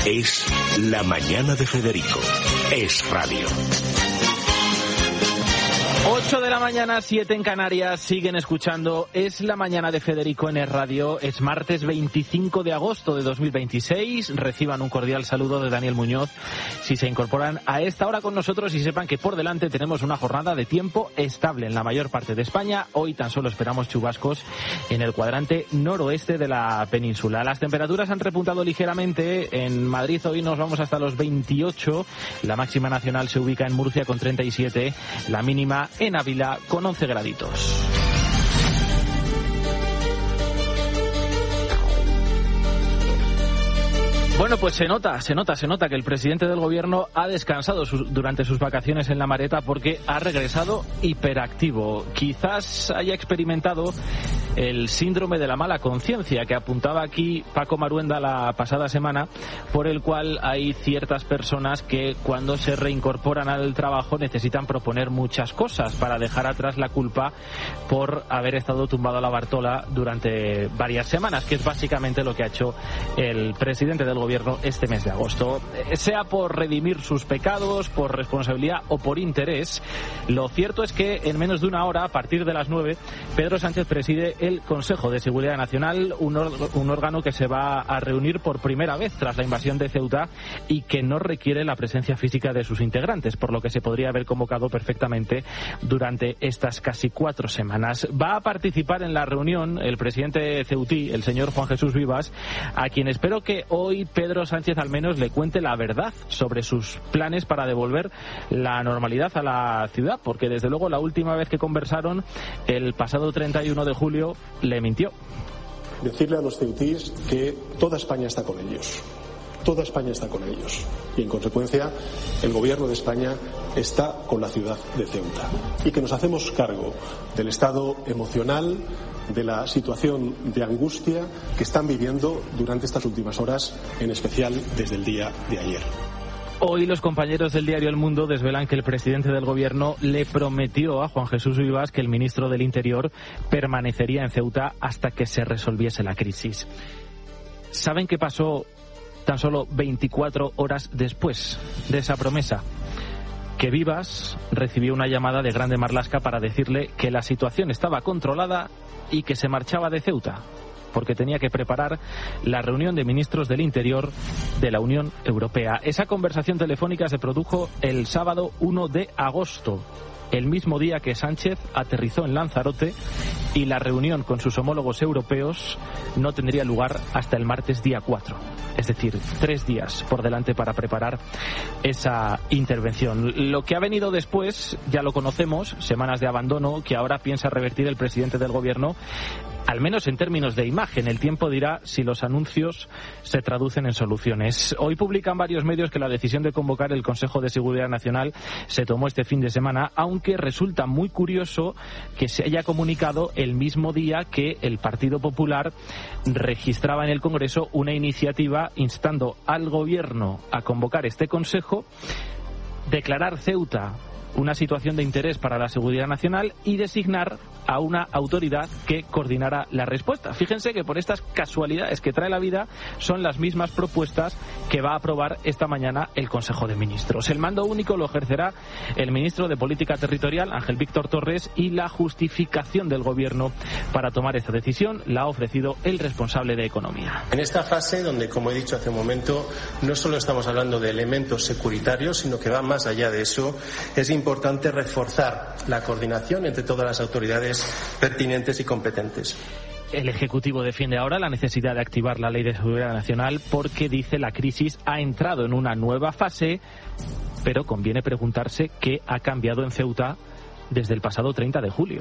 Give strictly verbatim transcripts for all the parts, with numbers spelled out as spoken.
Es La Mañana de Federico. Es radio. ocho de la mañana, siete en Canarias, siguen escuchando Es la Mañana de Federico en Es Radio. Es martes veinticinco de agosto de dos mil veintiséis. Reciban un cordial saludo de Daniel Muñoz si se incorporan a esta hora con nosotros y sepan que por delante tenemos una jornada de tiempo estable en la mayor parte de España. Hoy tan solo esperamos chubascos en el cuadrante noroeste de la península. Las temperaturas han repuntado ligeramente. En Madrid hoy nos vamos hasta los veintiocho. La máxima nacional se ubica en Murcia con treinta y siete. La mínima en Ávila con once graditos. Bueno, pues se nota, se nota, se nota que el presidente del gobierno ha descansado sus, durante sus vacaciones en La Mareta porque ha regresado hiperactivo. Quizás haya experimentado el síndrome de la mala conciencia que apuntaba aquí Paco Maruenda la pasada semana, por el cual hay ciertas personas que cuando se reincorporan al trabajo necesitan proponer muchas cosas para dejar atrás la culpa por haber estado tumbado a la Bartola durante varias semanas, que es básicamente lo que ha hecho el presidente del gobierno gobierno este mes de agosto. Sea por redimir sus pecados, por responsabilidad o por interés, lo cierto es que en menos de una hora, a partir de las nueve, Pedro Sánchez preside el Consejo de Seguridad Nacional, un, or- un órgano que se va a reunir por primera vez tras la invasión de Ceuta y que no requiere la presencia física de sus integrantes, por lo que se podría haber convocado perfectamente durante estas casi cuatro semanas. Va a participar en la reunión el presidente ceutí, el señor Juan Jesús Vivas, a quien espero que hoy Pedro Sánchez al menos le cuente la verdad sobre sus planes para devolver la normalidad a la ciudad, porque desde luego la última vez que conversaron, el pasado treinta y uno de julio, le mintió. Decirle a los ceutíes que toda España está con ellos. Toda España está con ellos y, en consecuencia, el Gobierno de España está con la ciudad de Ceuta y que nos hacemos cargo del estado emocional, de la situación de angustia que están viviendo durante estas últimas horas, en especial desde el día de ayer. Hoy los compañeros del diario El Mundo desvelan que el presidente del gobierno le prometió a Juan Jesús Vivas que el ministro del Interior permanecería en Ceuta hasta que se resolviese la crisis. ¿Saben qué pasó tan solo veinticuatro horas después de esa promesa? Que Vivas recibió una llamada de Grande Marlaska para decirle que la situación estaba controlada y que se marchaba de Ceuta, porque tenía que preparar la reunión de ministros del Interior de la Unión Europea. Esa conversación telefónica se produjo el sábado uno de agosto, el mismo día que Sánchez aterrizó en Lanzarote, y la reunión con sus homólogos europeos no tendría lugar hasta el martes día cuatro. Es decir, tres días por delante para preparar esa intervención. Lo que ha venido después ya lo conocemos, semanas de abandono que ahora piensa revertir el presidente del gobierno, al menos en términos de imagen. El tiempo dirá si los anuncios se traducen en soluciones. Hoy publican varios medios que la decisión de convocar el Consejo de Seguridad Nacional se tomó este fin de semana, aunque resulta muy curioso que se haya comunicado el mismo día que el Partido Popular registraba en el Congreso una iniciativa instando al Gobierno a convocar este Consejo, declarar Ceuta una situación de interés para la seguridad nacional y designar a una autoridad que coordinara la respuesta. Fíjense que por estas casualidades que trae la vida son las mismas propuestas que va a aprobar esta mañana el Consejo de Ministros. El mando único lo ejercerá el ministro de Política Territorial, Ángel Víctor Torres, y la justificación del Gobierno para tomar esta decisión la ha ofrecido el responsable de Economía. En esta fase, donde, como he dicho hace un momento, no solo estamos hablando de elementos securitarios, sino que va más allá de eso, es importante reforzar la coordinación entre todas las autoridades pertinentes y competentes. El Ejecutivo defiende ahora la necesidad de activar la Ley de Seguridad Nacional porque, dice, la crisis ha entrado en una nueva fase, pero conviene preguntarse qué ha cambiado en Ceuta desde el pasado treinta de julio.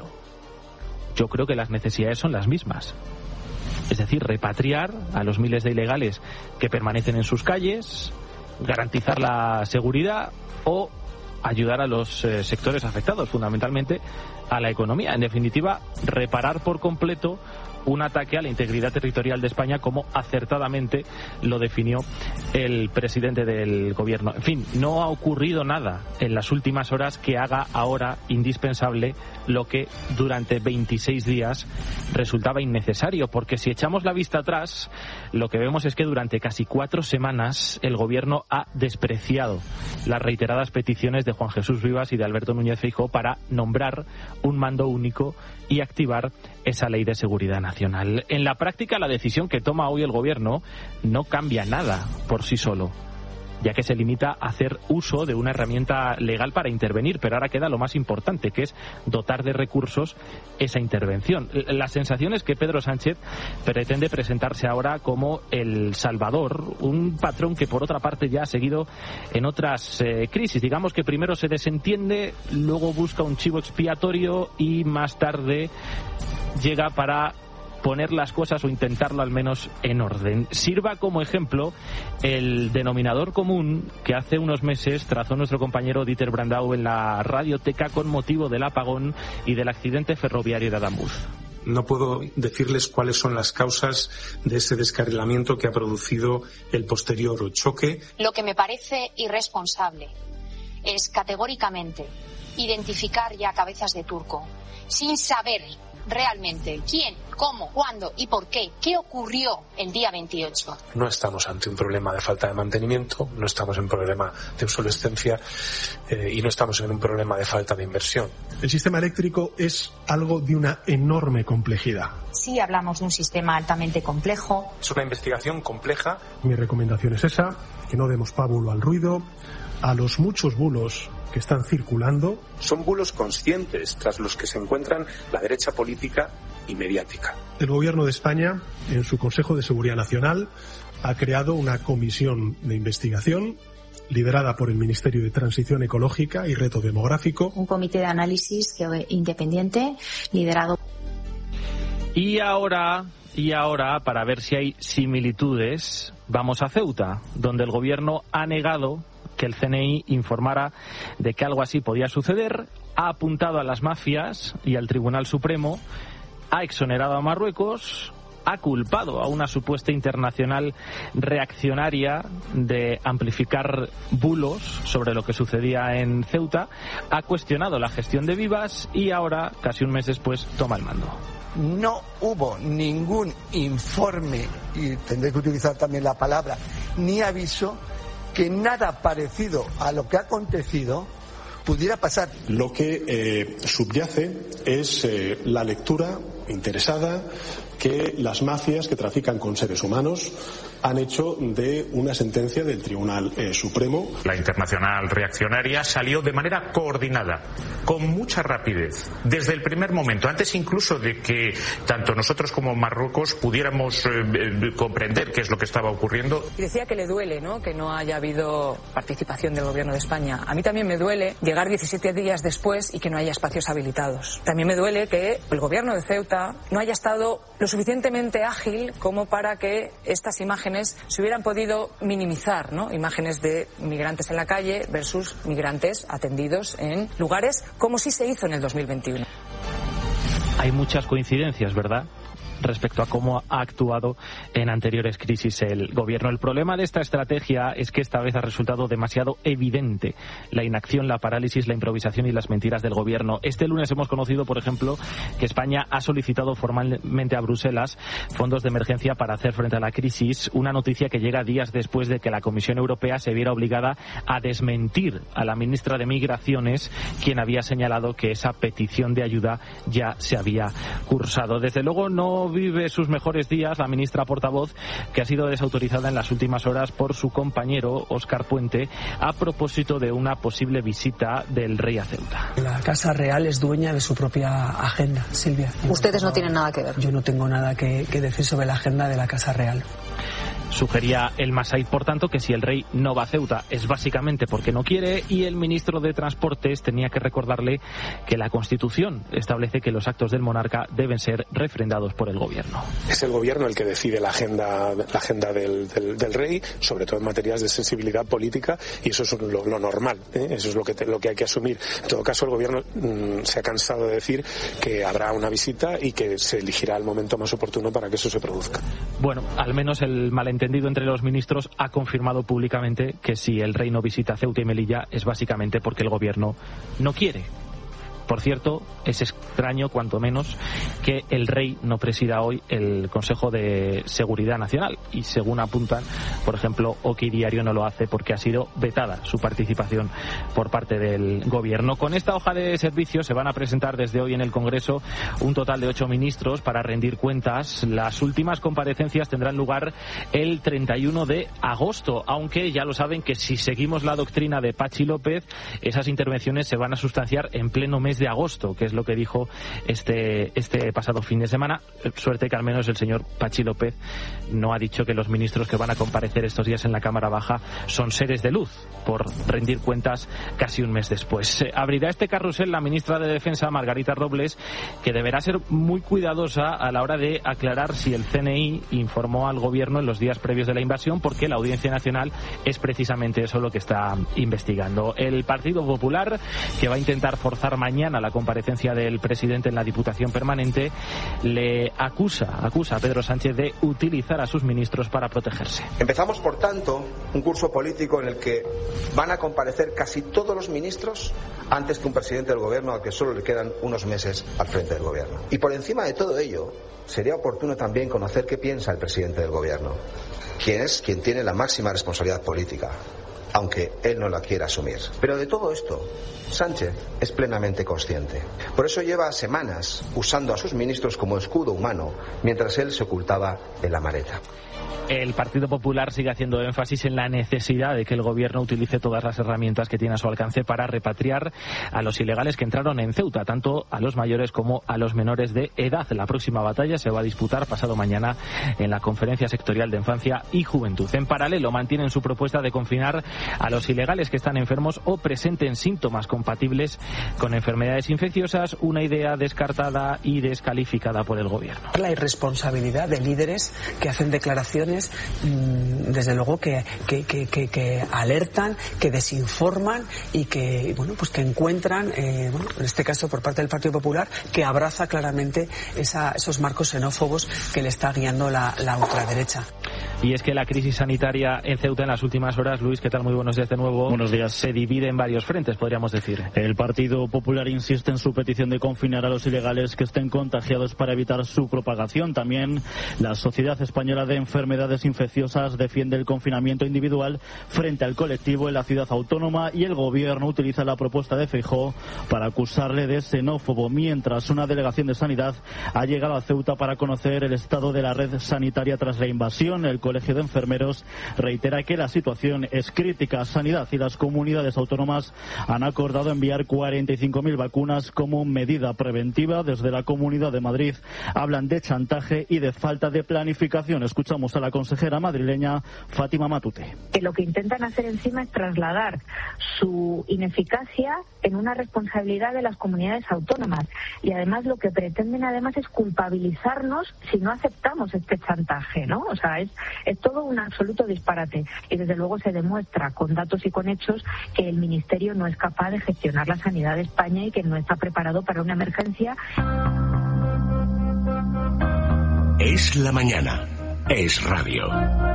Yo creo que las necesidades son las mismas. Es decir, repatriar a los miles de ilegales que permanecen en sus calles, garantizar la seguridad o ayudar a los eh, sectores afectados, fundamentalmente a la economía. En definitiva, reparar por completo un ataque a la integridad territorial de España, como acertadamente lo definió el presidente del gobierno. En fin, no ha ocurrido nada en las últimas horas que haga ahora indispensable lo que durante veintiséis días resultaba innecesario, porque si echamos la vista atrás, lo que vemos es que durante casi cuatro semanas el gobierno ha despreciado las reiteradas peticiones de Juan Jesús Rivas y de Alberto Núñez Feijóo para nombrar un mando único y activar esa ley de seguridad nacional. En la práctica, la decisión que toma hoy el gobierno no cambia nada por sí solo, ya que se limita a hacer uso de una herramienta legal para intervenir, pero ahora queda lo más importante, que es dotar de recursos esa intervención. La sensación es que Pedro Sánchez pretende presentarse ahora como el salvador, un patrón que por otra parte ya ha seguido en otras eh, crisis. Digamos que primero se desentiende, luego busca un chivo expiatorio y más tarde llega para poner las cosas o intentarlo al menos en orden. Sirva como ejemplo el denominador común que hace unos meses trazó nuestro compañero Dieter Brandau en la radioteca con motivo del apagón y del accidente ferroviario de Adamuz. No puedo decirles cuáles son las causas de ese descarrilamiento que ha producido el posterior choque. Lo que me parece irresponsable es categóricamente identificar ya cabezas de turco sin saber realmente quién, cómo, cuándo y por qué, qué ocurrió el día veintiocho. No estamos ante un problema de falta de mantenimiento, no estamos en un problema de obsolescencia eh, y no estamos en un problema de falta de inversión. El sistema eléctrico es algo de una enorme complejidad. Sí hablamos de un sistema altamente complejo. Es una investigación compleja. Mi recomendación es esa, que no demos pábulo al ruido, a los muchos bulos que están circulando. Son bulos conscientes tras los que se encuentran la derecha política y mediática. El Gobierno de España, en su Consejo de Seguridad Nacional, ha creado una comisión de investigación liderada por el Ministerio de Transición Ecológica y Reto Demográfico. Un comité de análisis que, independiente, liderado. Y ahora, y ahora, para ver si hay similitudes, vamos a Ceuta, donde el Gobierno ha negado que el C N I informara de que algo así podía suceder, ha apuntado a las mafias y al Tribunal Supremo, ha exonerado a Marruecos, ha culpado a una supuesta internacional reaccionaria de amplificar bulos sobre lo que sucedía en Ceuta, ha cuestionado la gestión de Vivas y ahora, casi un mes después, toma el mando. No hubo ningún informe, y tendré que utilizar también la palabra, ni aviso, que nada parecido a lo que ha acontecido pudiera pasar. Lo que eh, subyace es eh, la lectura interesada que las mafias que trafican con seres humanos han hecho de una sentencia del Tribunal eh, Supremo. La internacional reaccionaria salió de manera coordinada, con mucha rapidez, desde el primer momento, antes incluso de que tanto nosotros como Marruecos pudiéramos eh, comprender qué es lo que estaba ocurriendo. Y decía que le duele, ¿no?, que no haya habido participación del Gobierno de España. A mí también me duele llegar diecisiete días después y que no haya espacios habilitados. También me duele que el Gobierno de Ceuta no haya estado lo suficientemente ágil como para que estas imágenes se hubieran podido minimizar, ¿no? Imágenes de migrantes en la calle versus migrantes atendidos en lugares como sí se hizo en el dos mil veintiuno. Hay muchas coincidencias, ¿verdad?, respecto a cómo ha actuado en anteriores crisis el gobierno. El problema de esta estrategia es que esta vez ha resultado demasiado evidente la inacción, la parálisis, la improvisación y las mentiras del gobierno. Este lunes hemos conocido, por ejemplo, que España ha solicitado formalmente a Bruselas fondos de emergencia para hacer frente a la crisis, una noticia que llega días después de que la Comisión Europea se viera obligada a desmentir a la ministra de Migraciones, quien había señalado que esa petición de ayuda ya se había cursado. Desde luego no vive sus mejores días la ministra portavoz, que ha sido desautorizada en las últimas horas por su compañero Óscar Puente a propósito de una posible visita del rey a Ceuta. La Casa Real es dueña de su propia agenda, Silvia. Ustedes no tienen nada que ver. Yo no tengo nada que, que decir sobre la agenda de la Casa Real. Sugería el Masaid, por tanto, que si el rey no va a Ceuta es básicamente porque no quiere, y el ministro de Transportes tenía que recordarle que la Constitución establece que los actos del monarca deben ser refrendados por el gobierno. Es el gobierno el que decide la agenda, la agenda del, del, del rey, sobre todo en materias de sensibilidad política, y eso es lo, lo normal, ¿eh? Eso es lo que, te, lo que hay que asumir. En todo caso, el gobierno mmm, se ha cansado de decir que habrá una visita y que se elegirá el momento más oportuno para que eso se produzca. Bueno, al menos el malentendido entre los ministros ha confirmado públicamente que si el rey no visita Ceuta y Melilla es básicamente porque el gobierno no quiere. Por cierto, es extraño, cuanto menos, que el rey no presida hoy el Consejo de Seguridad Nacional. Y según apuntan, por ejemplo, OK Diario no lo hace porque ha sido vetada su participación por parte del gobierno. Con esta hoja de servicio se van a presentar desde hoy en el Congreso un total de ocho ministros para rendir cuentas. Las últimas comparecencias tendrán lugar el treinta y uno de agosto, aunque ya lo saben que si seguimos la doctrina de Pachi López, esas intervenciones se van a sustanciar en pleno mes de agosto, que es lo que dijo este este pasado fin de semana. Suerte que al menos el señor Pachi López no ha dicho que los ministros que van a comparecer estos días en la Cámara Baja son seres de luz por rendir cuentas casi un mes después. Abrirá este carrusel la ministra de Defensa, Margarita Robles, que deberá ser muy cuidadosa a la hora de aclarar si el C N I informó al gobierno en los días previos de la invasión, porque la Audiencia Nacional es precisamente eso lo que está investigando. El Partido Popular, que va a intentar forzar mañana a la comparecencia del presidente en la Diputación Permanente, le acusa, acusa a Pedro Sánchez de utilizar a sus ministros para protegerse. Empezamos, por tanto, un curso político en el que van a comparecer casi todos los ministros antes que un presidente del gobierno al que solo le quedan unos meses al frente del gobierno. Y por encima de todo ello, sería oportuno también conocer qué piensa el presidente del gobierno, quien es quien tiene la máxima responsabilidad política, aunque él no la quiera asumir. Pero de todo esto, Sánchez es plenamente consciente. Por eso lleva semanas usando a sus ministros como escudo humano, mientras él se ocultaba en la maleta. El Partido Popular sigue haciendo énfasis en la necesidad de que el gobierno utilice todas las herramientas que tiene a su alcance para repatriar a los ilegales que entraron en Ceuta, tanto a los mayores como a los menores de edad. La próxima batalla se va a disputar pasado mañana en la Conferencia Sectorial de Infancia y Juventud. En paralelo, mantienen su propuesta de confinar a los ilegales que están enfermos o presenten síntomas compatibles con enfermedades infecciosas, una idea descartada y descalificada por el gobierno. La irresponsabilidad de líderes que hacen declaraciones, desde luego que, que, que, que, que alertan, que desinforman y que, bueno, pues que encuentran, eh, bueno, en este caso por parte del Partido Popular, que abraza claramente esa, esos marcos xenófobos que le está guiando la, la ultraderecha. Y es que la crisis sanitaria en Ceuta en las últimas horas, Luis, ¿qué tal? Muy buenos días de nuevo. Buenos días. Se divide en varios frentes, podríamos decir. El Partido Popular insiste en su petición de confinar a los ilegales que estén contagiados para evitar su propagación. También la Sociedad Española de Enfermedades Infecciosas defiende el confinamiento individual frente al colectivo en la ciudad autónoma, y el gobierno utiliza la propuesta de Feijóo para acusarle de xenófobo, mientras una delegación de Sanidad ha llegado a Ceuta para conocer el estado de la red sanitaria tras la invasión. El Colegio de Enfermeros reitera que la situación es crítica. Sanidad y las comunidades autónomas han acordado enviar cuarenta y cinco mil vacunas como medida preventiva. Desde la Comunidad de Madrid hablan de chantaje y de falta de planificación. Escuchamos a la consejera madrileña Fátima Matute. Que lo que intentan hacer encima es trasladar su ineficacia en una responsabilidad de las comunidades autónomas, y además lo que pretenden además es culpabilizarnos si no aceptamos este chantaje, ¿no? O sea, es, es todo un absoluto disparate, y desde luego se demuestra con datos y con hechos que el Ministerio no es capaz de gestionar la sanidad de España y que no está preparado para una emergencia. Es la mañana. Es radio.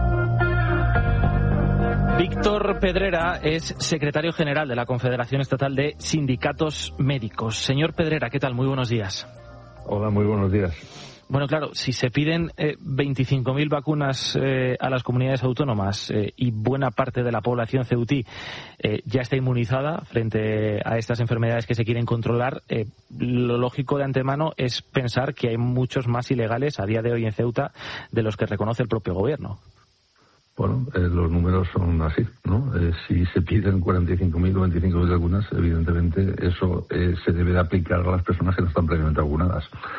Víctor Pedrera es secretario general de la Confederación Estatal de Sindicatos Médicos. Señor Pedrera, ¿qué tal? Muy buenos días. Hola, muy buenos días. Bueno, claro, si se piden eh, veinticinco mil vacunas eh, a las comunidades autónomas eh, y buena parte de la población ceutí eh, ya está inmunizada frente a estas enfermedades que se quieren controlar, eh, lo lógico de antemano es pensar que hay muchos más ilegales a día de hoy en Ceuta de los que reconoce el propio gobierno. Bueno, eh, los números son así, ¿no? Eh, si se piden cuarenta y cinco mil o veinticinco mil vacunas, evidentemente eso eh, se debe de aplicar a las personas que no están previamente vacunadas.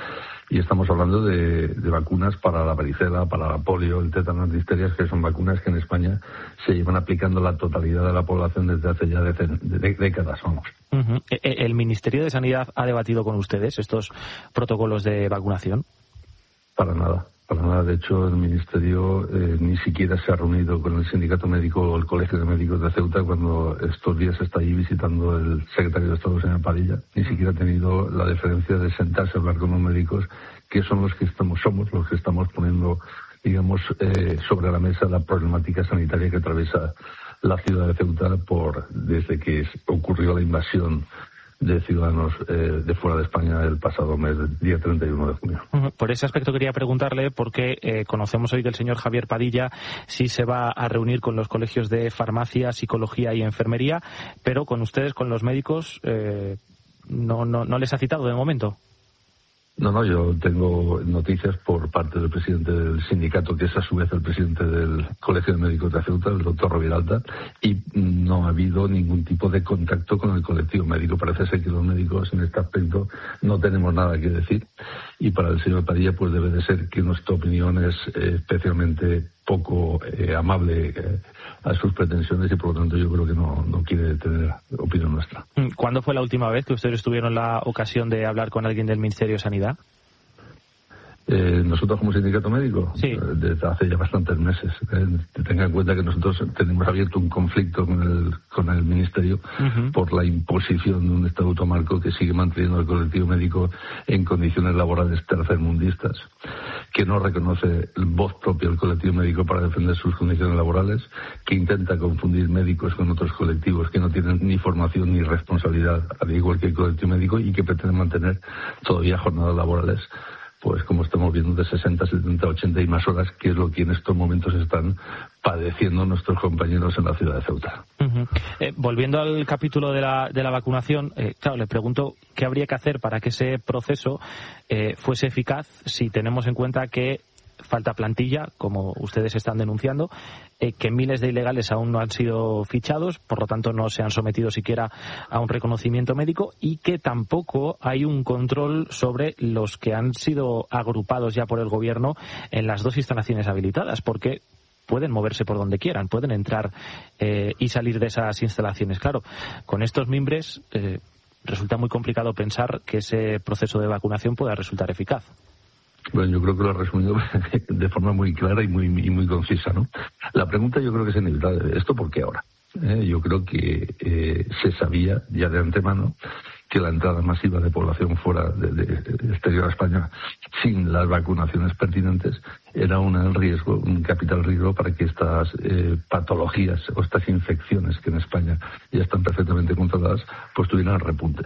Y estamos hablando de, de vacunas para la varicela, para la polio, el tétano, las difterias, que son vacunas que en España se llevan aplicando la totalidad de la población desde hace ya de, de, de décadas, vamos. Uh-huh. ¿El Ministerio de Sanidad ha debatido con ustedes estos protocolos de vacunación? Para nada. Para nada, de hecho, el Ministerio eh, ni siquiera se ha reunido con el Sindicato Médico o el Colegio de Médicos de Ceuta cuando estos días está allí visitando el secretario de Estado, señor Padilla. Ni siquiera ha tenido la deferencia de sentarse a hablar con los médicos, que son los que estamos, somos los que estamos poniendo, digamos, eh, sobre la mesa la problemática sanitaria que atraviesa la ciudad de Ceuta por desde que ocurrió la invasión de ciudadanos eh, de fuera de España el pasado mes, el día treinta y uno de junio. Por ese aspecto quería preguntarle, porque eh, conocemos hoy del señor Javier Padilla si se va a reunir con los colegios de farmacia, psicología y enfermería, pero con ustedes, con los médicos, eh, no, no, no les ha citado de momento. No, no, yo tengo noticias por parte del presidente del sindicato, que es a su vez el presidente del Colegio de Médicos de Ceuta, el doctor Roviralta, y no ha habido ningún tipo de contacto con el colectivo médico. Parece ser que los médicos en este aspecto no tenemos nada que decir, y para el señor Padilla pues debe de ser que nuestra opinión es eh, especialmente poco eh, amable eh, a sus pretensiones, y por lo tanto yo creo que no, no quiere tener opinión nuestra. ¿Cuándo fue la última vez que ustedes tuvieron la ocasión de hablar con alguien del Ministerio de Sanidad? Eh, nosotros como sindicato médico, sí. eh, desde hace ya bastantes meses. Eh, tenga en cuenta que nosotros tenemos abierto un conflicto con el con el Ministerio uh-huh. por la imposición de un estatuto marco que sigue manteniendo el colectivo médico en condiciones laborales tercermundistas, que no reconoce voz propia del colectivo médico para defender sus condiciones laborales, que intenta confundir médicos con otros colectivos que no tienen ni formación ni responsabilidad, al igual que el colectivo médico, y que pretenden mantener todavía jornadas laborales, pues como estamos viendo, de sesenta, setenta, ochenta y más horas, que es lo que en estos momentos están padeciendo nuestros compañeros en la ciudad de Ceuta. Uh-huh. Eh, volviendo al capítulo de la, de la vacunación, eh, claro, le pregunto qué habría que hacer para que ese proceso eh, fuese eficaz, si tenemos en cuenta que falta plantilla, como ustedes están denunciando, eh, que miles de ilegales aún no han sido fichados, por lo tanto no se han sometido siquiera a un reconocimiento médico, y que tampoco hay un control sobre los que han sido agrupados ya por el gobierno en las dos instalaciones habilitadas, porque pueden moverse por donde quieran, pueden entrar eh, y salir de esas instalaciones. Claro, con estos mimbres eh, resulta muy complicado pensar que ese proceso de vacunación pueda resultar eficaz. Bueno, yo creo que lo ha resumido de forma muy clara y muy, y muy concisa, ¿no? La pregunta yo creo que es inevitable. ¿Esto por qué ahora? Eh, yo creo que eh, se sabía ya de antemano que la entrada masiva de población fuera de, de, de exterior a España sin las vacunaciones pertinentes era un riesgo, un capital riesgo para que estas eh, patologías o estas infecciones que en España ya están perfectamente controladas pues tuvieran repuntes.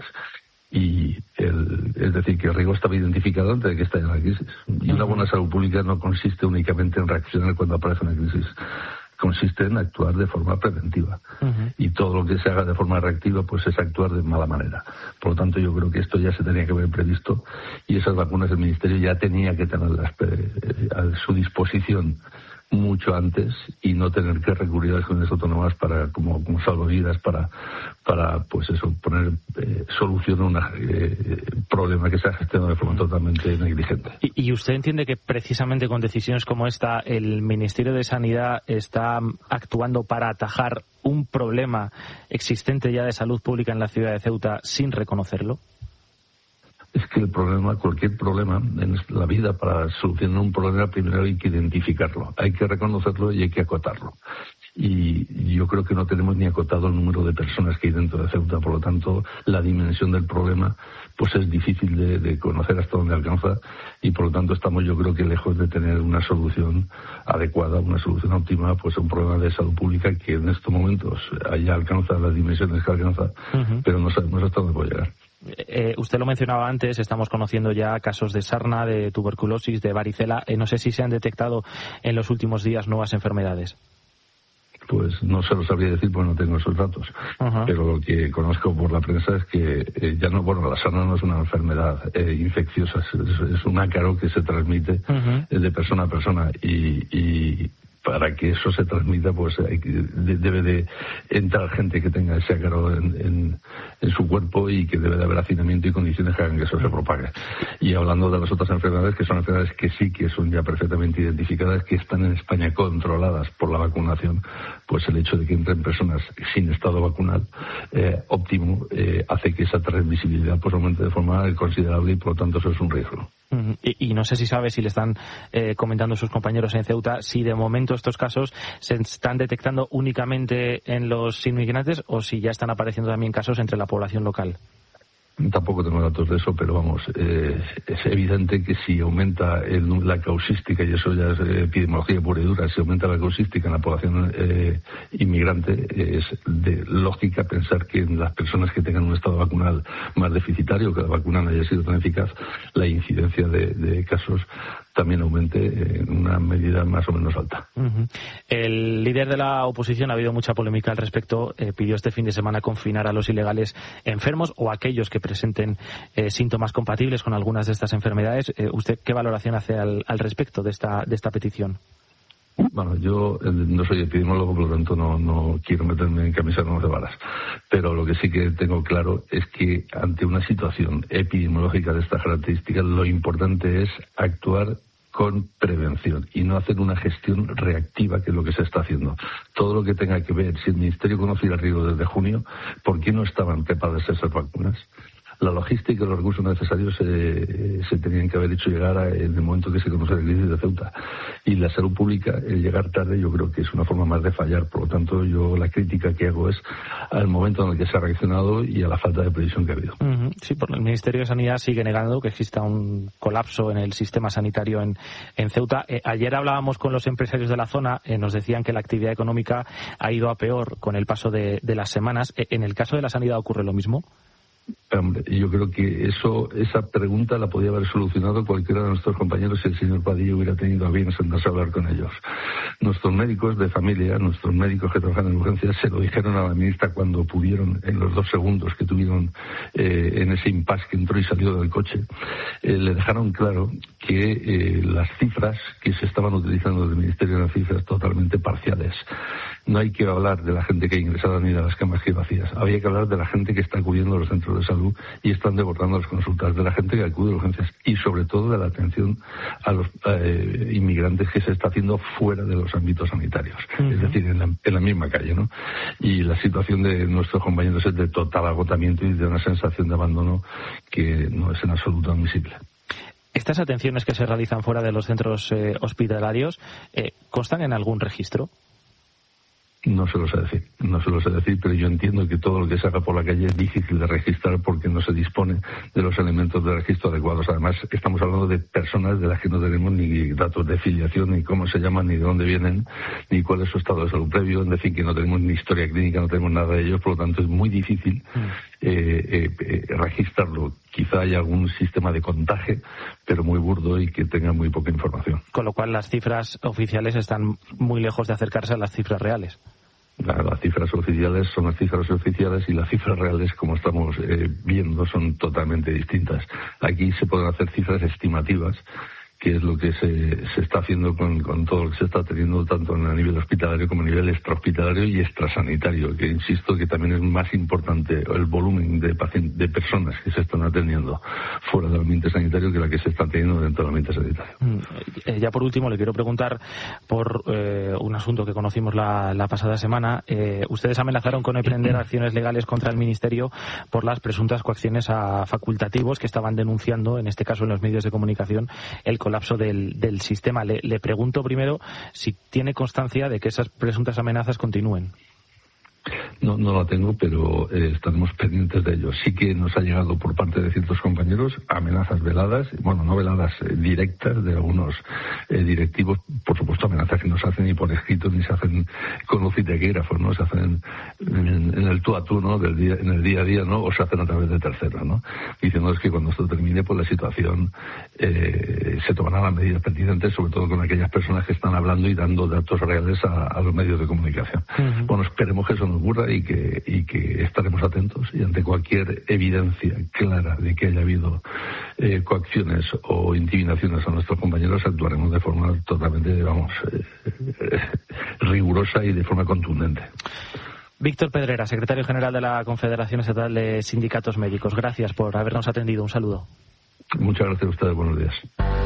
Y el, es decir, que el riesgo estaba identificado antes de que estallara la crisis. Y una buena salud pública no consiste únicamente en reaccionar cuando aparece una crisis, consiste en actuar de forma preventiva. Uh-huh. Y todo lo que se haga de forma reactiva pues es actuar de mala manera. Por lo tanto, yo creo que esto ya se tenía que haber previsto, y esas vacunas del Ministerio ya tenía que tenerlas eh, a su disposición mucho antes, y no tener que recurrir a las comunidades autónomas para como, como salvavidas para para pues eso poner eh, solución a un eh, problema que se ha gestionado de forma totalmente negligente. ¿Y, y usted entiende que precisamente con decisiones como esta el Ministerio de Sanidad está actuando para atajar un problema existente ya de salud pública en la ciudad de Ceuta sin reconocerlo? Es que el problema, cualquier problema en la vida, para solucionar un problema primero hay que identificarlo, hay que reconocerlo y hay que acotarlo. Y yo creo que no tenemos ni acotado el número de personas que hay dentro de Ceuta, por lo tanto la dimensión del problema pues es difícil de, de conocer hasta dónde alcanza, y por lo tanto estamos yo creo que lejos de tener una solución adecuada, una solución óptima pues a un problema de salud pública que en estos momentos allá alcanza las dimensiones que alcanza, uh-huh. pero no sabemos hasta dónde puede llegar. Eh, usted lo mencionaba antes, estamos conociendo ya casos de sarna, de tuberculosis, de varicela. Eh, no sé si se han detectado en los últimos días nuevas enfermedades. Pues no se lo sabría decir porque no tengo esos datos. Uh-huh. Pero lo que conozco por la prensa es que eh, ya no, bueno, la sarna no es una enfermedad eh, infecciosa, es, es un ácaro que se transmite uh-huh. de persona a persona, y, y para que eso se transmita, pues hay que, de, debe de entrar gente que tenga ese ácaro en, en, en su cuerpo y que debe de haber hacinamiento y condiciones que hagan que eso se propague. Y hablando de las otras enfermedades, que son enfermedades que sí que son ya perfectamente identificadas, que están en España controladas por la vacunación, pues el hecho de que entren personas sin estado vacunal eh, óptimo eh, hace que esa transmisibilidad pues aumente de forma considerable y por lo tanto eso es un riesgo. Y, y no sé si sabe, si le están eh, comentando sus compañeros en Ceuta, si de momento estos casos se están detectando únicamente en los inmigrantes o si ya están apareciendo también casos entre la población local. Tampoco tengo datos de eso, pero vamos, eh, es evidente que si aumenta el, la causística, y eso ya es epidemiología pura y dura, si aumenta la causística en la población eh, inmigrante, es de lógica pensar que en las personas que tengan un estado vacunal más deficitario, que la vacuna no haya sido tan eficaz, la incidencia de, de casos también aumente en una medida más o menos alta. Uh-huh. El líder de la oposición, ha habido mucha polémica al respecto, eh, pidió este fin de semana confinar a los ilegales enfermos o a aquellos que presenten eh, síntomas compatibles con algunas de estas enfermedades. Eh, ¿Usted qué valoración hace al, al respecto de esta, de esta petición? Bueno, yo eh, no soy epidemiólogo, por lo tanto no, no quiero meterme en camisa de once varas. Pero lo que sí que tengo claro es que ante una situación epidemiológica de estas características, lo importante es actuar con prevención y no hacer una gestión reactiva, que es lo que se está haciendo. Todo lo que tenga que ver, si el Ministerio conocía el riesgo desde junio, ¿por qué no estaban preparadas esas vacunas? La logística y los recursos necesarios se, se tenían que haber hecho llegar a, en el momento que se conoce la crisis de Ceuta. Y la salud pública, el llegar tarde, yo creo que es una forma más de fallar. Por lo tanto, yo la crítica que hago es al momento en el que se ha reaccionado y a la falta de previsión que ha habido. Uh-huh. Sí, porque el Ministerio de Sanidad sigue negando que exista un colapso en el sistema sanitario en, en Ceuta. Eh, ayer hablábamos con los empresarios de la zona, eh, nos decían que la actividad económica ha ido a peor con el paso de, de las semanas. Eh, ¿En el caso de la sanidad ocurre lo mismo? Hombre, yo creo que eso, esa pregunta la podía haber solucionado cualquiera de nuestros compañeros si el señor Padilla hubiera tenido a bien sentarse a hablar con ellos. Nuestros médicos de familia, nuestros médicos que trabajan en urgencias, se lo dijeron a la ministra cuando pudieron, en los dos segundos que tuvieron eh, en ese impasse que entró y salió del coche, eh, le dejaron claro que eh, las cifras que se estaban utilizando del Ministerio eran cifras totalmente parciales. No hay que hablar de la gente que ha ingresado ni de las camas que hay vacías. Había que hablar de la gente que está acudiendo a los centros de salud y están desbordando las consultas, de la gente que acude a urgencias y sobre todo de la atención a los eh, inmigrantes que se está haciendo fuera de los ámbitos sanitarios, uh-huh. Es decir, en la, en la misma calle, ¿no? Y la situación de nuestros compañeros es de total agotamiento y de una sensación de abandono que no es en absoluto admisible. ¿Estas atenciones que se realizan fuera de los centros eh, hospitalarios eh, constan en algún registro? No se lo sé decir, no se lo sé decir, pero yo entiendo que todo lo que se haga por la calle es difícil de registrar porque no se dispone de los elementos de registro adecuados. Además, estamos hablando de personas de las que no tenemos ni datos de filiación, ni cómo se llaman, ni de dónde vienen, ni cuál es su estado de salud previo, en decir, que no tenemos ni historia clínica, no tenemos nada de ellos, por lo tanto es muy difícil eh, eh, eh, registrarlo. Quizá haya algún sistema de contagio, pero muy burdo y que tenga muy poca información. Con lo cual las cifras oficiales están muy lejos de acercarse a las cifras reales. Las cifras oficiales son las cifras oficiales y las cifras reales, como estamos eh, viendo, son totalmente distintas. Aquí se pueden hacer cifras estimativas, que es lo que se, se está haciendo con, con todo lo que se está teniendo tanto a nivel hospitalario como a nivel extrahospitalario y extrasanitario, que insisto que también es más importante el volumen de, pacientes, de personas que se están atendiendo fuera del ambiente sanitario que la que se está teniendo dentro del ambiente sanitario. Mm, eh, ya por último le quiero preguntar por eh, un asunto que conocimos la, la pasada semana. Eh, ustedes amenazaron con emprender acciones legales contra el Ministerio por las presuntas coacciones a facultativos que estaban denunciando, en este caso en los medios de comunicación, el colapso del, del sistema. Le, le pregunto primero si tiene constancia de que esas presuntas amenazas continúen. No, no la tengo, pero eh, estaremos pendientes de ello. Sí que nos ha llegado por parte de ciertos compañeros amenazas veladas, bueno, no veladas, eh, directas de algunos eh, directivos, por supuesto amenazas que no se hacen ni por escrito ni se hacen con luz y taquígrafos, ¿no? Se hacen en, en el tú a tú, ¿no? Del día, en el día a día, ¿no? O se hacen a través de terceros, ¿no? Diciéndoles que cuando esto termine, pues la situación eh, se tomarán las medidas pertinentes, sobre todo con aquellas personas que están hablando y dando datos reales a, a los medios de comunicación. Uh-huh. Bueno, esperemos que eso no ocurra y que, y que estaremos atentos, y ante cualquier evidencia clara de que haya habido eh, coacciones o intimidaciones a nuestros compañeros, actuaremos de forma totalmente, vamos, eh, eh, rigurosa y de forma contundente. Víctor Pedrera, secretario general de la Confederación Estatal de Sindicatos Médicos. Gracias por habernos atendido. Un saludo. Muchas gracias a ustedes. Buenos días.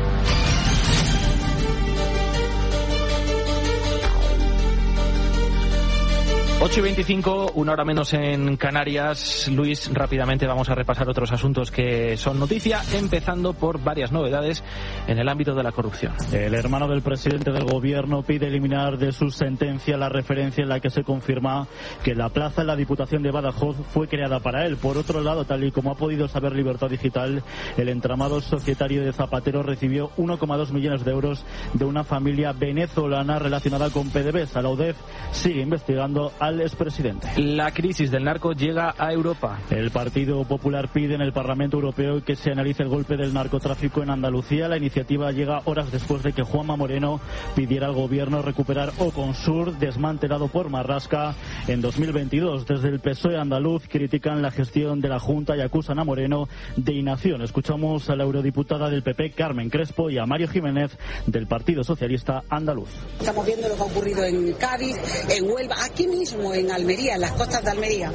ocho y veinticinco, una hora menos en Canarias. Luis, rápidamente vamos a repasar otros asuntos que son noticia, empezando por varias novedades en el ámbito de la corrupción. El hermano del presidente del gobierno pide eliminar de su sentencia la referencia en la que se confirma que la plaza en la Diputación de Badajoz fue creada para él. Por otro lado, tal y como ha podido saber Libertad Digital, el entramado societario de Zapatero recibió uno coma dos millones de euros de una familia venezolana relacionada con P D V S. La U D E F sigue investigando a al expresidente. La crisis del narco llega a Europa. El Partido Popular pide en el Parlamento Europeo que se analice el golpe del narcotráfico en Andalucía. La iniciativa llega horas después de que Juanma Moreno pidiera al gobierno recuperar Oconsur, desmantelado por Marrasca en dos mil veintidós. Desde el P S O E andaluz critican la gestión de la Junta y acusan a Moreno de inacción. Escuchamos a la eurodiputada del P P, Carmen Crespo, y a Mario Jiménez, del Partido Socialista andaluz. Estamos viendo lo que ha ocurrido en Cádiz, en Huelva, aquí mismo en Almería, en las costas de Almería,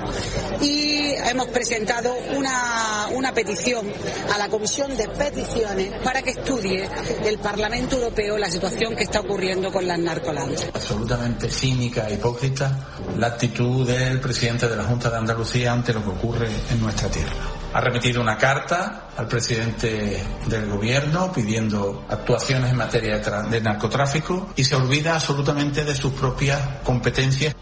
y hemos presentado una, una petición a la Comisión de Peticiones para que estudie el Parlamento Europeo la situación que está ocurriendo con las narcolanchas. Absolutamente cínica e hipócrita la actitud del presidente de la Junta de Andalucía ante lo que ocurre en nuestra tierra. Ha remitido una carta al presidente del gobierno pidiendo actuaciones en materia de narcotráfico y se olvida absolutamente de sus propias competencias.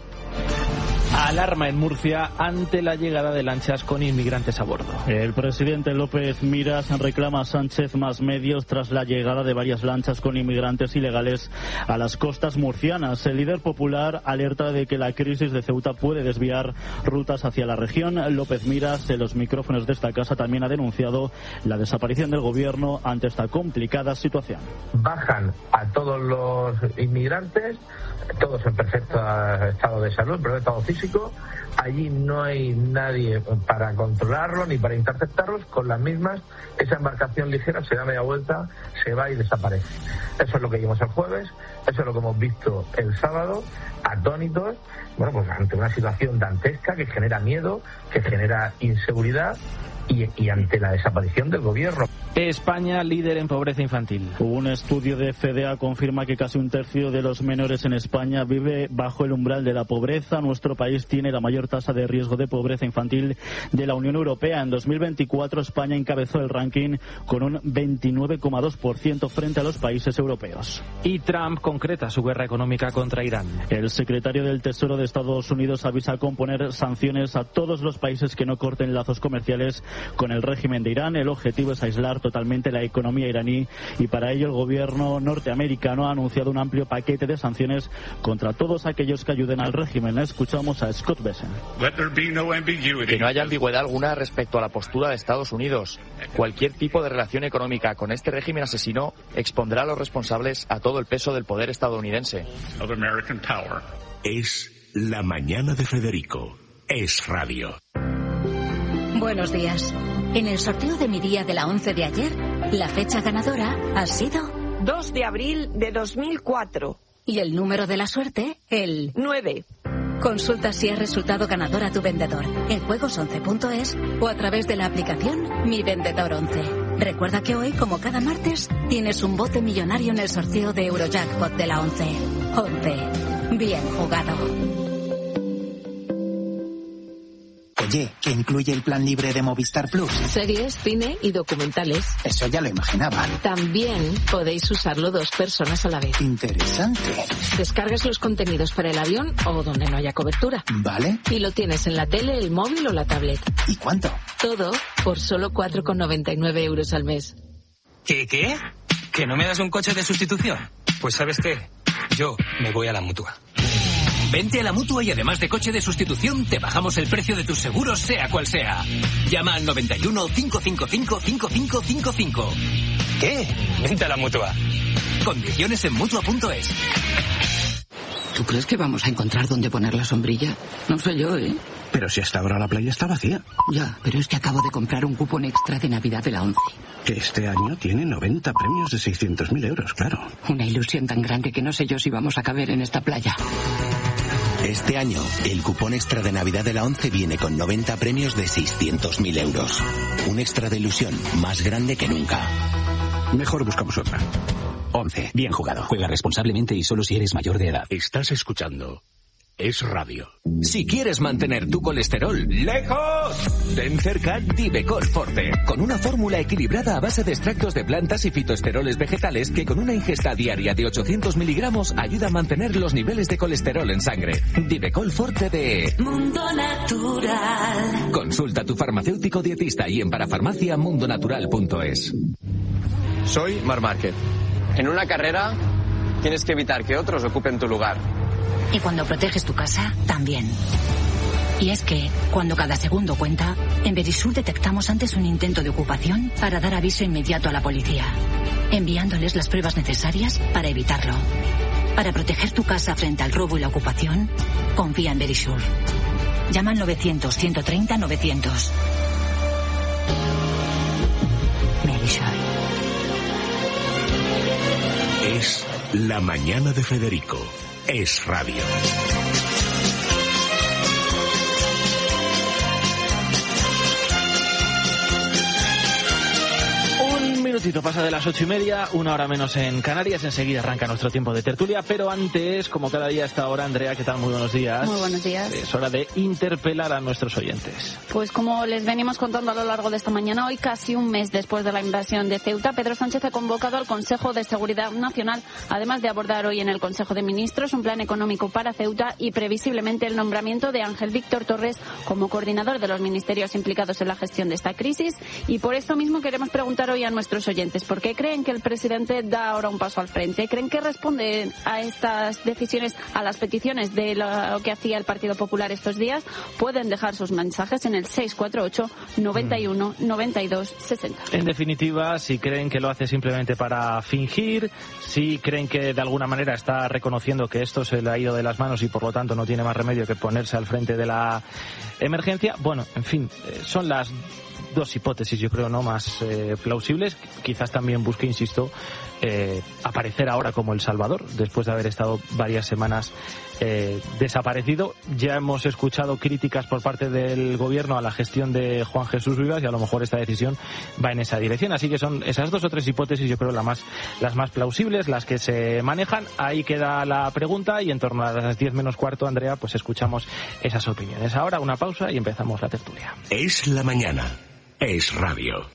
Alarma en Murcia ante la llegada de lanchas con inmigrantes a bordo. El presidente López Miras reclama a Sánchez más medios tras la llegada de varias lanchas con inmigrantes ilegales a las costas murcianas. El líder popular alerta de que la crisis de Ceuta puede desviar rutas hacia la región. López Miras, en los micrófonos de esta casa, también ha denunciado la desaparición del gobierno ante esta complicada situación. Bajan a todos los inmigrantes, todos en perfecto estado de salud, en perfecto estado físico. Allí no hay nadie para controlarlo ni para interceptarlos. Con las mismas, esa embarcación ligera se da media vuelta, se va y desaparece. Eso es lo que vimos el jueves, eso es lo que hemos visto el sábado, atónitos, bueno, pues ante una situación dantesca que genera miedo, que genera inseguridad y, y ante la desaparición del gobierno. España líder en pobreza infantil. Un estudio de F D A confirma que casi un tercio de los menores en España vive bajo el umbral de la pobreza. Nuestro país tiene la mayor tasa de riesgo de pobreza infantil de la Unión Europea. En dos mil veinticuatro España encabezó el ranking con un veintinueve coma dos por ciento frente a los países europeos. Y Trump concreta su guerra económica contra Irán. El secretario del Tesoro de Estados Unidos avisa con poner sanciones a todos los países que no corten lazos comerciales con el régimen de Irán. El objetivo es aislar totalmente la economía iraní y para ello el gobierno norteamericano ha anunciado un amplio paquete de sanciones contra todos aquellos que ayuden al régimen. Escuchamos a Scott Bessent. Que no haya ambigüedad alguna respecto a la postura de Estados Unidos. Cualquier tipo de relación económica con este régimen asesino expondrá a los responsables a todo el peso del poder estadounidense. Es La Mañana de Federico. Es radio. Buenos días. En el sorteo de mi día de la once de ayer, la fecha ganadora ha sido dos de abril de dos mil cuatro. Y el número de la suerte, el nueve. Consulta si has resultado ganador a tu vendedor en juegos once punto es o a través de la aplicación Mi Vendedor once. Recuerda que hoy, como cada martes, tienes un bote millonario en el sorteo de Eurojackpot de la once. once. Bien jugado. Oye, ¿qué incluye el plan libre de Movistar Plus? Series, cine y documentales. Eso ya lo imaginaba. También podéis usarlo dos personas a la vez. Interesante. Descargas los contenidos para el avión o donde no haya cobertura. Vale. Y lo tienes en la tele, el móvil o la tablet. ¿Y cuánto? Todo por solo cuatro con noventa y nueve euros al mes. ¿Qué, qué? ¿Que no me das un coche de sustitución? Pues ¿sabes qué? Yo me voy a la Mutua. Vente a la Mutua y además de coche de sustitución, te bajamos el precio de tus seguros, sea cual sea. Llama al noventa y uno, cinco cinco cinco, cinco cinco cinco cinco. ¿Qué? Vente a la Mutua. Condiciones en Mutua punto es. ¿Tú crees que vamos a encontrar dónde poner la sombrilla? No sé yo, ¿eh? Pero si hasta ahora la playa está vacía. Ya, pero es que acabo de comprar un cupón extra de Navidad de la ONCE. Que este año tiene noventa premios de seiscientos mil euros, claro. Una ilusión tan grande que no sé yo si vamos a caber en esta playa. Este año, el cupón extra de Navidad de la ONCE viene con noventa premios de seiscientos mil euros. Un extra de ilusión más grande que nunca. Mejor buscamos otra. ONCE. Bien jugado. Juega responsablemente y solo si eres mayor de edad. Estás escuchando Es Radio. Si quieres mantener tu colesterol lejos, ten cerca Divecol Forte, con una fórmula equilibrada a base de extractos de plantas y fitoesteroles vegetales que con una ingesta diaria de ochocientos miligramos ayuda a mantener los niveles de colesterol en sangre. Divecol Forte de Mundo Natural. Consulta a tu farmacéutico dietista y en parafarmacia mundonatural punto es. Soy Marc Márquez. En una carrera tienes que evitar que otros ocupen tu lugar. Y cuando proteges tu casa, también. Y es que, cuando cada segundo cuenta, en Verisur detectamos antes un intento de ocupación para dar aviso inmediato a la policía, enviándoles las pruebas necesarias para evitarlo. Para proteger tu casa frente al robo y la ocupación, confía en Verisur. Llama al novecientos, ciento treinta, novecientos. Verisur. Es La Mañana de Federico. Es Radio. Un minutito pasa de las ocho y media, una hora menos en Canarias. Enseguida arranca nuestro tiempo de tertulia, pero antes, como cada día a esta hora, Andrea, ¿qué tal? Muy buenos días. Muy buenos días. Es hora de interpelar a nuestros oyentes. Pues como les venimos contando a lo largo de esta mañana, hoy casi un mes después de la invasión de Ceuta, Pedro Sánchez ha convocado al Consejo de Seguridad Nacional, además de abordar hoy en el Consejo de Ministros un plan económico para Ceuta y previsiblemente el nombramiento de Ángel Víctor Torres como coordinador de los ministerios implicados en la gestión de esta crisis. Y por esto mismo queremos preguntar hoy a nuestros oyentes, ¿por qué creen que el presidente da ahora un paso al frente? ¿Creen que responde a estas decisiones, a las peticiones de lo que hacía el Partido Popular estos días? Pueden dejar sus mensajes en el seis cuatro ocho, noventa y uno, noventa y dos, sesenta. En definitiva, si creen que lo hace simplemente para fingir, si creen que de alguna manera está reconociendo que esto se le ha ido de las manos y por lo tanto no tiene más remedio que ponerse al frente de la emergencia, bueno, en fin, son las dos hipótesis, yo creo, no más eh, plausibles. Quizás también busque, insisto, eh, aparecer ahora como El Salvador, después de haber estado varias semanas eh, desaparecido. Ya hemos escuchado críticas por parte del gobierno a la gestión de Juan Jesús Vivas y a lo mejor esta decisión va en esa dirección. Así que son esas dos o tres hipótesis, yo creo, las más, las más plausibles, las que se manejan. Ahí queda la pregunta y en torno a las diez menos cuarto, Andrea, pues escuchamos esas opiniones. Ahora una pausa y empezamos la tertulia. Es la mañana. Es Radio.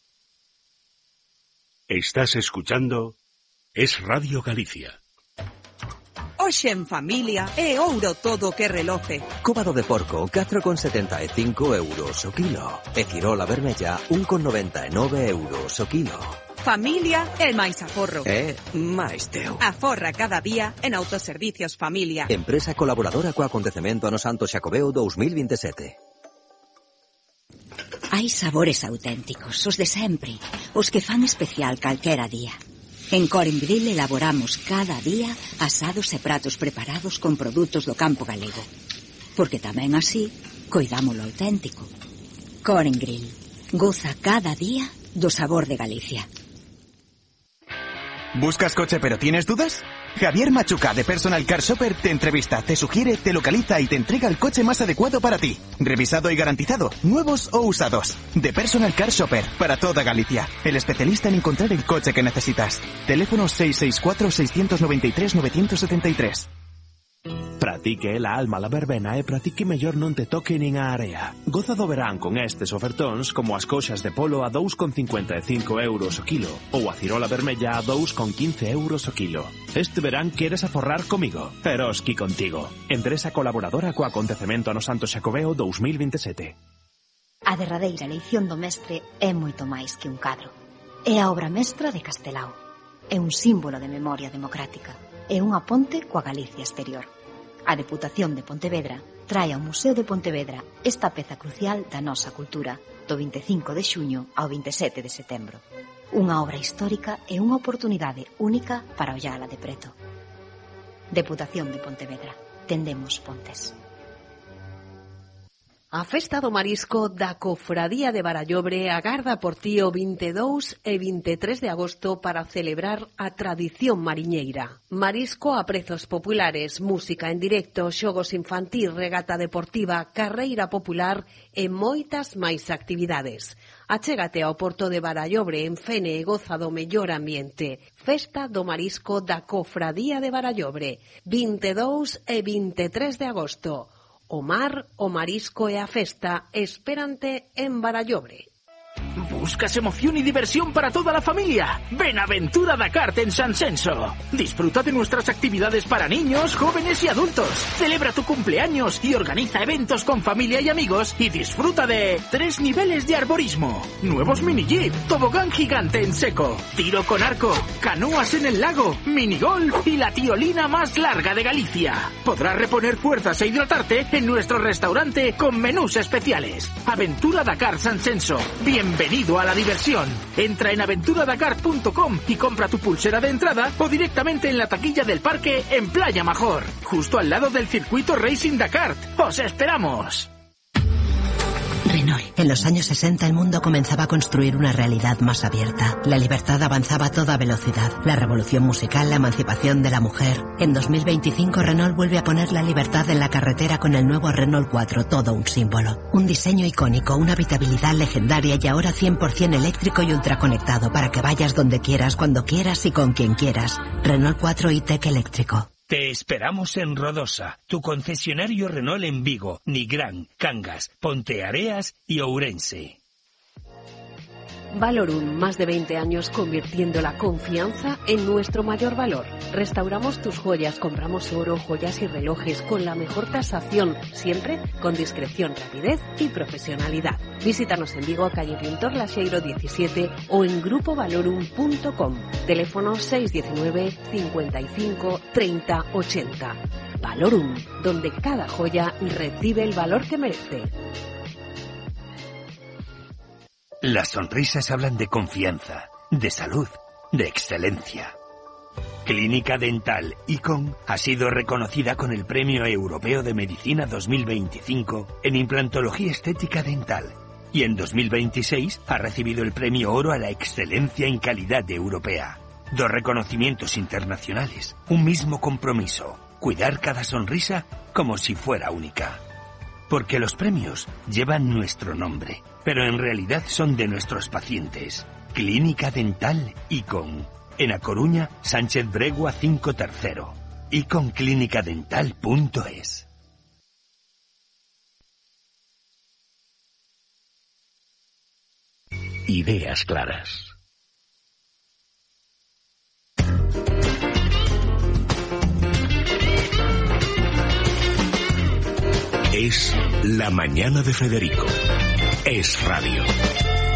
Estás escuchando Es Radio Galicia. Hoxe en familia é ouro todo que reloce. Cóbado de porco, catro con setenta e cinco euros o kilo. E cirola vermella, un con noventa e nove euros o kilo. Familia é máis aforro. É máis teu. Aforra cada día en Autoservicios Familia. Empresa colaboradora co acontecemento ano Santo Xacobeo dos mil veintisiete. Hai sabores auténticos, os de sempre, os que fan especial calquera día. En Coren Grill elaboramos cada día asados e pratos preparados con produtos do campo galego. Porque tamén así, coidamos lo auténtico. Coren Grill, goza cada día do sabor de Galicia. ¿Buscas coche pero tienes dudas? Javier Machuca de Personal Car Shopper te entrevista, te sugiere, te localiza y te entrega el coche más adecuado para ti. Revisado y garantizado, nuevos o usados. De Personal Car Shopper, para toda Galicia. El especialista en encontrar el coche que necesitas. Teléfono seis seis cuatro, seis nueve tres, nueve siete tres. Pratique la alma la verbena e pratique mellor non te toque nin a area. Goza do verán con estes ofertóns como as coxas de polo a dous con cincuenta e cinco euros o kilo ou a cirola vermella a dous con quince euros o kilo. Este verán queres aforrar comigo, Eroski contigo. Empresa colaboradora co acontecemento ano Santo Xacobeo dos mil veintisiete. A derradeira eleición do mestre é moito máis que un cadro. É a obra mestra de Castelao. É un símbolo de memoria democrática. É unha ponte coa Galicia exterior. A Deputación de Pontevedra trae ao Museo de Pontevedra esta peza crucial da nosa cultura do vinte e cinco de xuño ao vinte e sete de setembro. Unha obra histórica e unha oportunidade única para ollala de preto. Deputación de Pontevedra. tendemos pontes. A Festa do Marisco da Cofradía de Barallobre agarda por ti o vinte e dous e vinte e tres de agosto para celebrar a tradición mariñeira. Marisco a prezos populares, música en directo, xogos infantil, regata deportiva, carreira popular e moitas máis actividades. Achégate ao porto de Barallobre en Fene e goza do mellor ambiente. Festa do Marisco da Cofradía de Barallobre, vinte e dous e vinte e tres de agosto. O mar, o marisco e a festa espérante en Barallobre. ¿Buscas emoción y diversión para toda la familia? Ven a Aventura Dakar en San Censo. Disfruta de nuestras actividades para niños, jóvenes y adultos. Celebra tu cumpleaños y organiza eventos con familia y amigos y disfruta de tres niveles de arborismo, nuevos mini jeep, tobogán gigante en seco, tiro con arco, canoas en el lago, minigolf y la tiolina más larga de Galicia. Podrás reponer fuerzas e hidratarte en nuestro restaurante con menús especiales. Aventura Dakar San Censo. Bienvenido a la diversión. Entra en aventura dakar punto com y compra tu pulsera de entrada o directamente en la taquilla del parque en Playa Major, justo al lado del circuito Racing Dakar. ¡Os esperamos! Renault. En los años sesenta el mundo comenzaba a construir una realidad más abierta. La libertad avanzaba a toda velocidad. La revolución musical, la emancipación de la mujer. En dos mil veinticinco Renault vuelve a poner la libertad en la carretera con el nuevo Renault cuatro, todo un símbolo. Un diseño icónico, una habitabilidad legendaria y ahora cien por ciento eléctrico y ultraconectado para que vayas donde quieras, cuando quieras y con quien quieras. Renault cuatro e-Tech eléctrico. Te esperamos en Rodosa, tu concesionario Renault en Vigo, Nigrán, Cangas, Ponteareas y Ourense. Valorum, más de veinte años convirtiendo la confianza en nuestro mayor valor. Restauramos tus joyas, compramos oro, joyas y relojes con la mejor tasación, siempre con discreción, rapidez y profesionalidad. Visítanos en Vigo, calle Pintor Laxeiro diecisiete o en grupo valorum punto com. Teléfono seis uno nueve, cincuenta y cinco, treinta, ochenta. Valorum, donde cada joya recibe el valor que merece. Las sonrisas hablan de confianza, de salud, de excelencia. Clínica Dental Icon ha sido reconocida con el Premio Europeo de Medicina dos mil veinticinco en implantología estética dental y en dos mil veintiséis ha recibido el Premio Oro a la excelencia en calidad europea. Dos reconocimientos internacionales, un mismo compromiso, cuidar cada sonrisa como si fuera única. Porque los premios llevan nuestro nombre, pero en realidad son de nuestros pacientes. Clínica Dental Icon. En A Coruña, Sánchez Bregua cinco tercero. icon clínica dental punto es. Ideas claras. Es la mañana de Federico. Es radio.